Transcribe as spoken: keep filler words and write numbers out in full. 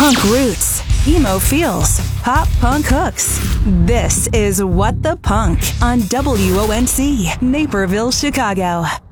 Punk roots, emo feels, pop punk hooks. This is What the Punk on W O N C, Naperville, Chicago.